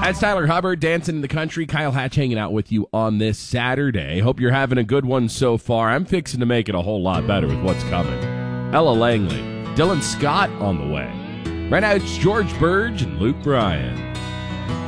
That's Tyler Hubbard, Dancing in the Country. Kyle Hatch hanging out with you on this Saturday. Hope you're having a good one so far. I'm fixing to make it a whole lot better with what's coming. Ella Langley, Dylan Scott on the way. Right now it's George Burge and Luke Bryan.